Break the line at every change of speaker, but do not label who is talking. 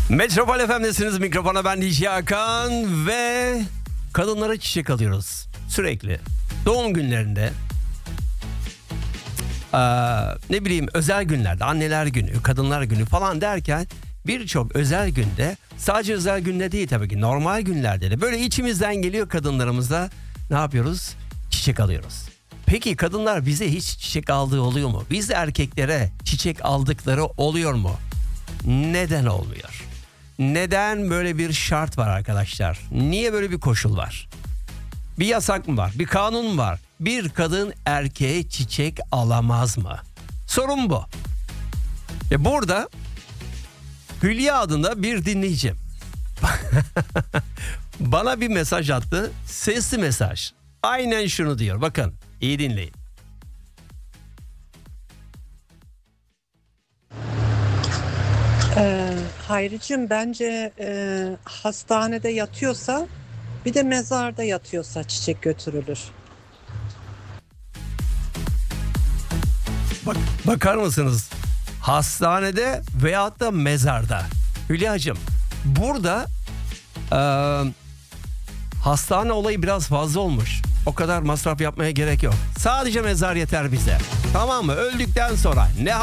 Metropol FM'desiniz. Mikrofona ben DJ Hakan ve kadınlara çiçek alıyoruz sürekli. Doğum günlerinde, ne bileyim özel günlerde, anneler günü, kadınlar günü falan derken birçok özel günde, sadece özel günde değil tabii ki, normal günlerde de böyle içimizden geliyor, kadınlarımıza ne yapıyoruz? Çiçek alıyoruz. Peki kadınlar bize hiç çiçek aldığı oluyor mu? Biz erkeklere çiçek aldıkları oluyor mu? Neden olmuyor? Neden böyle bir şart var arkadaşlar? Niye böyle bir koşul var? Bir yasak mı var? Bir kanun mu var? Bir kadın erkeğe çiçek alamaz mı? Sorun bu. Burada Hülya adında bir dinleyicim bana bir mesaj attı. Sesli mesaj. Aynen şunu diyor. Bakın, iyi dinleyin.
Hayricim, bence hastanede yatıyorsa, bir de mezarda yatıyorsa çiçek götürülür.
Bakar mısınız? Hastanede veyahut da mezarda. Hülya'cığım, burada hastane olayı biraz fazla olmuş. O kadar masraf yapmaya gerek yok. Sadece mezar yeter bize. Tamam mı? Öldükten sonra ne